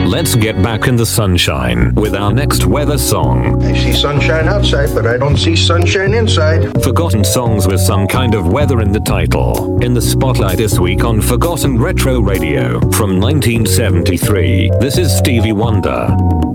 Let's get back in the sunshine with our next weather song. I see sunshine outside, but I don't see sunshine inside. Forgotten songs with some kind of weather in the title. In the spotlight this week on Forgotten Retro Radio from 1973, this is Stevie Wonder.